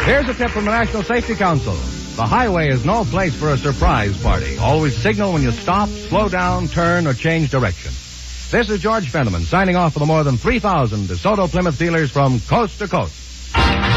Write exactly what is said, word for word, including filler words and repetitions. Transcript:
Here's a tip from the National Safety Council. The highway is no place for a surprise party. Always signal when you stop, slow down, turn, or change direction. This is George Fenneman signing off for the more than three thousand DeSoto Plymouth dealers from coast to coast.